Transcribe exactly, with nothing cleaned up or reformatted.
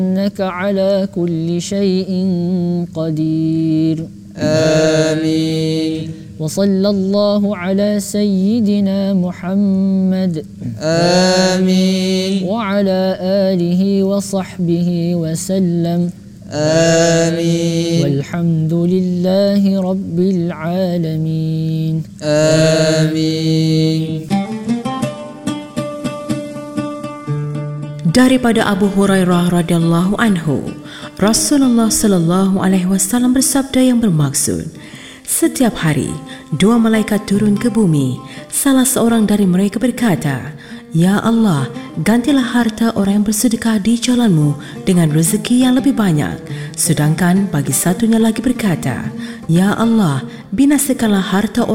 إنك على كل شيء قدير. آمين. وصلى الله على سيدنا محمد آمين. وعلى آله وصحبه وسلم. آمين. والحمد لله رب العالمين. آمين. Daripada Abu Hurairah radhiyallahu anhu, Rasulullah sallallahu alaihi wasallam bersabda yang bermaksud, setiap hari dua malaikat turun ke bumi. Salah seorang dari mereka berkata, Ya Allah, gantilah harta orang yang bersedekah di jalanmu dengan rezeki yang lebih banyak. Sedangkan bagi satunya lagi berkata, Ya Allah, binasakanlah harta orang